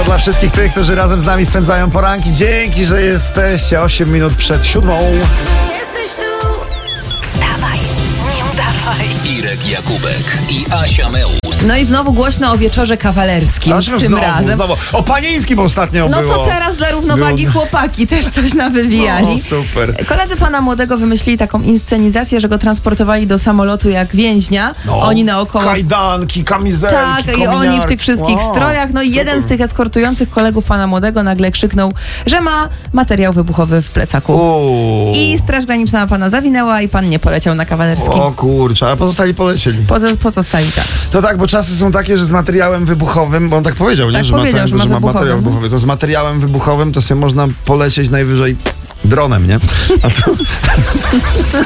dla wszystkich tych, którzy razem z nami spędzają poranki. Dzięki, że jesteście 8 minut przed 7. Jesteś tu. Wstawaj, nie udawaj. Irek Jakubek i Asia Meus. No i znowu głośno o wieczorze kawalerskim. Dlaczego Tym razem. znowu? O panieńskim ostatnio No było. to teraz dla równowagi chłopaki też coś nawywijali. O, super. Koledzy pana młodego wymyślili taką inscenizację, że go transportowali do samolotu jak więźnia. No. Oni naokoło. Kajdanki, kamizelki, Tak, i oni w tych wszystkich strojach. No i jeden z tych eskortujących kolegów pana młodego nagle krzyknął, że ma materiał wybuchowy w plecaku. I Straż Graniczna pana zawinęła i pan nie poleciał na kawalerski. O kurczę, a pozostali polecieli. Pozostali tak. To tak, bo czasy są takie, że z materiałem wybuchowym, bo on tak powiedział, Tak nie? powiedział, że ma ma wybuchowy. materiał wybuchowy. To z materiałem wybuchowym to sobie można polecieć najwyżej dronem, nie? A to...